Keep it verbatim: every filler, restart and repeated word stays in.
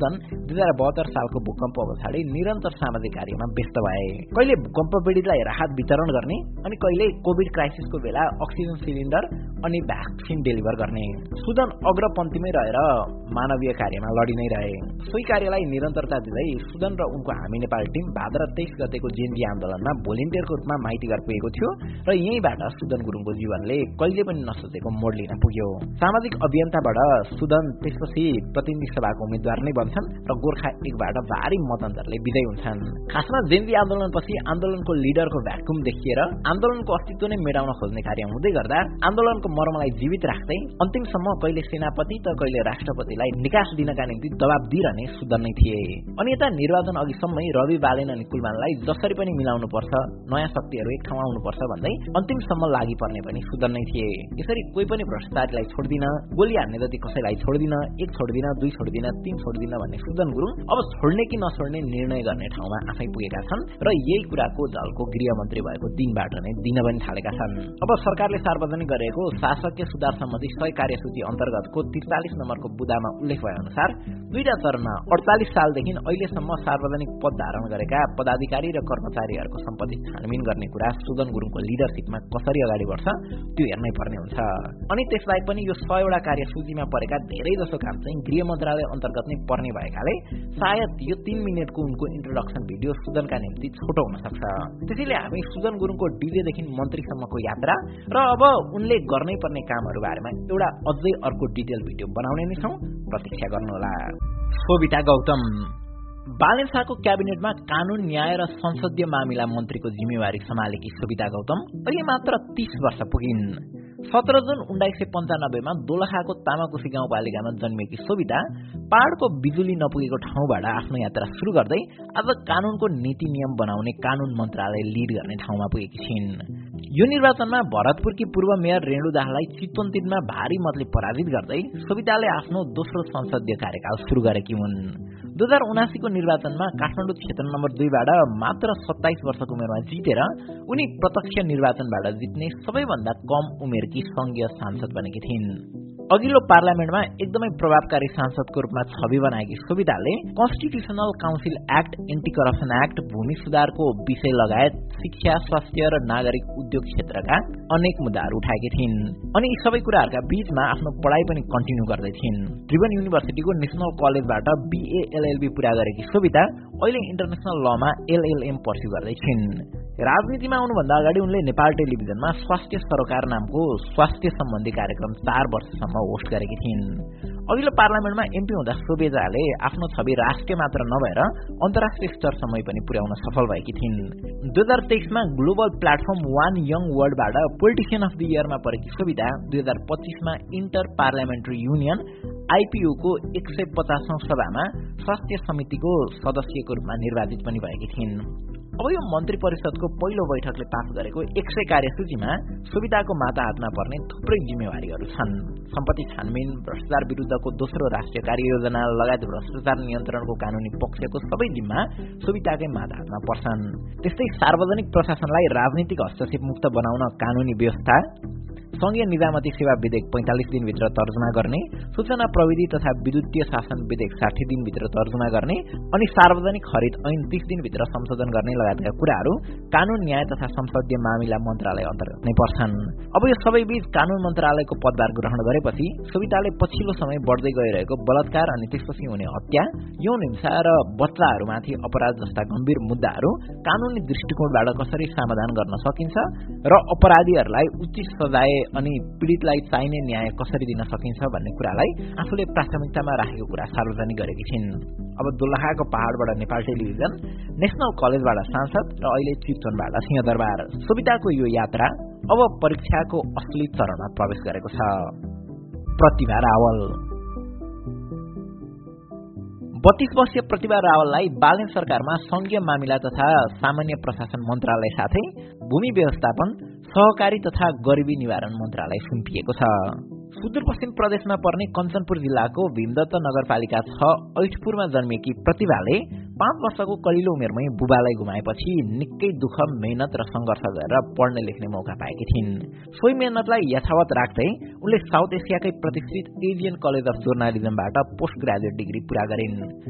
सुदन दुई हजार बहत्तर सालको भूकम्प पछाडि निरन्तर सामाजिक कार्यमा व्यस्त भए। कहिले भूकम्प पीडितलाई राहत वितरण गर्ने अनि कहिले कोभिड क्राइसिसको बेला अक्सिजन सिलिन्डर अनि भ्याक्सिन डेलिभर गर्ने। सुदन अग्रपन्थीमै रहेर मानवीय कार्यमा लडी नै रहे। सोही कार्यलाई निरन्तरता दिँदै सुदन र उनको हामी नेपाल टिम भाद्र तेइस गतेको जेएनजी आन्दोलनमा भोलिन्टियरको रूपमा माइतीघर पुगेको थियो र यहीँबाट सुदन गुरुङको जीवनले कहिले पनि नसोचेको मोड लिन पुग्यो। सामाजिक अभियन्ताबाट सुदन त्यसपछि प्रतिनिधि सभाको उम्मेद्वार नै बन्छन् र गोर्खा एकबाट भारी मतअन्तरले विजयी हुन्छन्। खासमा जेएनजी आन्दोलनपछि आन्दोलनको लिडरको भ्याकुम देखिएर आन्दोलनको अस्तित्व नै मेटाउन खोज्ने कार्य हुँदै गर्दा आन्दोलनको मर्मलाई जीवित राख्दै अन्तिमसम्म कहिले सेनापति त कहिले राष्ट्रपतिलाई निकास दिनका निम्ति दबाब दिइरहने सुदन नै थिए। अनि यता निर्वाचन अघिसम्मै रवि बालेन अनि कुलमानलाई जसरी पनि मिलाउनु पर्छ, नयाँ शक्तिहरू एक ठाउँमा आउनुपर्छ भन्दै अन्तिमसम्म लागि पर्ने पनि सुदन नै थिए। यसरी कोही पनि भ्रष्टाचारीलाई छोड्दिन, गोली हान्ने जति कसैलाई छोड्दिन, एक छोड्दिन, दुई छोड्दिन, तीन छोड्दिन भन्ने सुदन गुरुङ अब छोड्ने कि नछोड्ने निर्णय गर्ने ठाउँमा आफै पुगेका छन् र यही कुराको झल्को गृहमन्त्री भएको दिनबाट नै दिन पनि थालेका छन्। अब सरकारले सार्वजनिक गरेको शासकीय सुधार सम्बन्धी सय कार्यसूची अन्तर्गतको त्रिचालिस नम्बरको बुदामा उल्लेख भए अनुसार दुईटा चरणमा अडचालिस सालदेखि अहिलेसम्म सार्वजनिक पद धारण गरेका पदाधिकारी र कर्मचारीहरूको सम्पत्ति छानबिन गर्ने कुरा सुदन गुरुङको लिडरसिपमा कसरी अगाडि बढ्छ त्यो हेर्नै पर्ने हुन्छ। अनि त्यसलाई पनि यो सयवटा कार्यसूचीमा परेका धेरै जसो काम चाहिँ गृह मन्त्रालय अन्तर्गत नै पर्ने भएकाले सायद यो तीन मिनटको उनको इन्ट्रोडक्सन भिडियो सुदनका निम्ति छोटो हुन सक्छ। त्यसैले हामी सुदन गुरुङको डिजेदेखि मन्त्रीसम्मको यात्रा र अब उनले गर्नै पर्ने कामहरू बारेमा एउटा अझै अर्को डिटेल भिडियो बनाउने नै छौं, प्रतीक्षा गर्नुहोला। सोभिता गौतम बालेन शाहको क्याबिनेटमा कानून, न्याय र संसदीय मामिला मन्त्रीको जिम्मेवारी सम्हालेकी सोभिता गौतम अहिले मात्र तीस वर्ष पुगिन्। सत्र जुन उन्नाइस सय पन्चानब्बेमा दोलखाको तामाकुसी गाउँपालिकामा जन्मिएकी सोभिता पहाड़को बिजुली नपुगेको ठाउँबाट आफ्नो यात्रा सुरु गर्दै आज कानूनको नीति नियम बनाउने कानून मन्त्रालय लिड गर्ने ठाउँमा पुगेकी छिन्। यो निर्वाचनमा भरतपुरकी पूर्व मेयर रेणु दाहाललाई चितवन तीनमा भारी मतले पराजित गर्दै सोभिताले आफ्नो दोस्रो संसदीय कार्यकाल सुरु गरेकी हुन्। दुई हजार उनासीको निर्वाचनमा काठमाडौँ क्षेत्र नम्बर दुईबाट मात्र सत्ताइस वर्षको उमेरमा जितेर उनी प्रत्यक्ष निर्वाचनबाट जित्ने सबैभन्दा कम उमेरकी संघीय सांसद बनेकी थिइन्। अघिल्लो पार्लियामेन्टमा एकदमै प्रभावकारी सांसदको रूपमा छवि बनाएकी सोभिताले constitutional council act, anti corruption act, भूमि सुधारको विषय लगायत शिक्षा, स्वास्थ्य र नागरिक उद्योग क्षेत्रका अनेक मुद्दाहरू उठाएकी थिइन्। अनि यी सबै कुराहरूका बीचमा आफ्नो पढाइ पनि कन्टिन्यू गर्दै थिइन्। त्रिभुवन युनिभर्सिटीको नेशनल कलेजबाट बीए एलएलबी पूरा गरेकी सोभिता अहिले इन्टरनेशनल लमा एलएलएम पर्स्यु गर्दै छिन्। राजनीतिमा आउनुभन्दा अगाडि उनले नेपाल टेलिभिजनमा स्वास्थ्य सरोकार नामको स्वास्थ्य सम्बन्धी कार्यक्रम चार वर्षसम्म होस्ट गरेकी थिइन्। अघिल्लो पार्लियामेन्टमा एमपी हुँदा सोभिताले आफ्नो छवि राष्ट्रिय मात्र नभएर अन्तर्राष्ट्रिय स्तरसम्म पनि पुर्याउन सफल भएकी थिइन्। दुई हजार तेइसमा global platform one young वर्ल्डबाट politician of the इयरमा परेकी सोभिता दुई हजार पच्चीसमा इन्टर पार्लियामेन्ट्री युनियन आइपियूको एक सय पचासौं सभामा स्वास्थ्य समितिको सदस्यको रूपमा निर्वाचित पनि भएकी थिइन्। अब यो मन्त्री परिषदको पहिलो बैठकले पास गरेको एक सय कार्यसूचीमा सोभिताको माता हातमा पर्ने थुप्रै जिम्मेवारीहरू छन्। सम्पत्ति छानबिन, भ्रष्टाचार विरुद्धको दोस्रो राष्ट्रिय कार्ययोजना लगायत भ्रष्टाचार नियन्त्रणको कानूनी पक्षको सबै जिम्मा सोभिताकै माता हातमा पर्छन्। त्यस्तै सार्वजनिक प्रशासनलाई राजनीतिक हस्तक्षेप मुक्त बनाउन कानूनी व्यवस्था, संघीय निजामती सेवा विधेयक पैंतालिस दिनभित्र तर्जुमा गर्ने, सूचना प्रविधि तथा विद्युतीय शासन विधेयक साठी दिनभित्र तर्जुमा गर्ने अनि सार्वजनिक खरिद ऐन तीस दिनभित्र संशोधन गर्ने लगायतका कुराहरू कानून, न्याय तथा संसदीय मामिला मन्त्रालय अन्तर्गत नै पर्छन्। अब यो सबै बीच कानून मन्त्रालयको पदभार ग्रहण गरेपछि सोभिताले पछिल्लो समय बढ्दै गइरहेको बलात्कार अनि त्यसपछि हुने हत्या, यौन हिंसा र बच्चाहरूमाथि अपराध जस्ता गम्भीर मुद्दाहरू कानूनी दृष्टिकोणबाट कसरी समाधान गर्न सकिन्छ र अपराधीहरूलाई उचित सजाय अनि पीडितलाई चाहिने न्याय कसरी दिन सकिन्छ भन्ने कुरालाई आफूले प्राथमिकतामा राखेको कुरा सार्वजनिक गरेकी छिन्। अब दोलखाको पहाड़बाट नेपाल टेलिभिजन, नेशनल कलेजबाट सांसद र अहिले चितवनबाट सिंहदरबार, सोभिताको यो यात्रा अब परीक्षाको असली चरणमा प्रवेश गरेको छ। प्रतिभा रावल बत्तीस वर्षीय प्रतिभा रावललाई बालेन सरकारमा संघीय मामिला तथा सामान्य प्रशासन मन्त्रालय साथै भूमि व्यवस्थापन, सहकारी तथा गरिबी निवारण मन्त्रालय सुम्पिएको छ। सुदूरपश्चिम प्रदेशमा पर्ने कञ्चनपुर जिल्लाको भीमदत्त नगरपालिका छ ऐठपुरमा जन्मिएकी प्रतिभाले पाँच वर्षको कलिलो उमेरमै बुबालाई गुमाएपछि निकै दुःख, मेहनत र सङ्घर्ष गरेर पढ्ने लेख्ने मौका पाएकी थिइन्। सोही मेहनतलाई यथावत राख्दै उनले साउथ एसियाकै प्रतिष्ठित Asian college of जर्नालिजमबाट post graduate degree पूरा गरिन्।